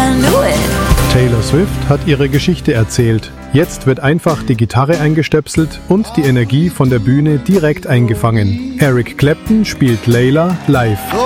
I knew it. Taylor Swift hat ihre Geschichte erzählt. Jetzt wird einfach die Gitarre eingestöpselt und die Energie von der Bühne direkt eingefangen. Eric Clapton spielt Layla live.